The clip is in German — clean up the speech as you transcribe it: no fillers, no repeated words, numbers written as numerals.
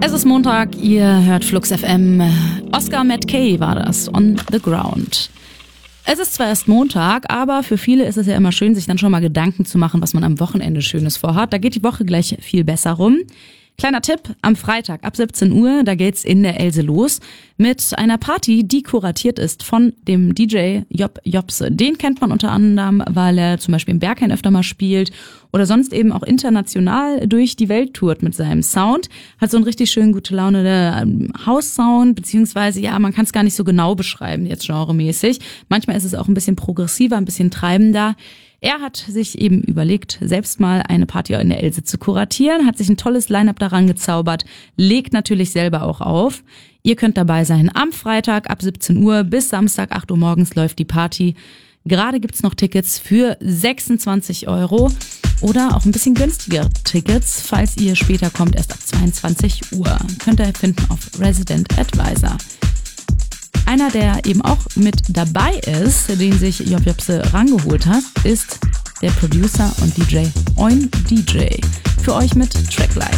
Es ist Montag, ihr hört Flux FM. Oscar Matt Kay war das, On the Ground. Es ist zwar erst Montag, aber für viele ist es ja immer schön, sich dann schon mal Gedanken zu machen, was man am Wochenende Schönes vorhat. Da geht die Woche gleich viel besser rum. Kleiner Tipp, am Freitag ab 17 Uhr, da geht's in der Else los mit einer Party, die kuratiert ist von dem DJ Job Jobse. Den kennt man unter anderem, weil er zum Beispiel im Berghain öfter mal spielt oder sonst eben auch international durch die Welt tourt mit seinem Sound. Hat so einen richtig schönen gute Laune House-Sound, beziehungsweise ja, man kann es gar nicht so genau beschreiben jetzt genremäßig. Manchmal ist es auch ein bisschen progressiver, ein bisschen treibender. Er hat sich eben überlegt, selbst mal eine Party in der Else zu kuratieren, hat sich ein tolles Line-Up daran gezaubert, legt natürlich selber auch auf. Ihr könnt dabei sein am Freitag ab 17 Uhr bis Samstag 8 Uhr morgens läuft die Party. Gerade gibt's noch Tickets für 26 € oder auch ein bisschen günstigere Tickets, falls ihr später kommt, erst ab 22 Uhr. Könnt ihr finden auf Resident Advisor. Einer, der eben auch mit dabei ist, den sich Job Jobse rangeholt hat, ist der Producer und DJ Oin DJ. Für euch mit Tracklife.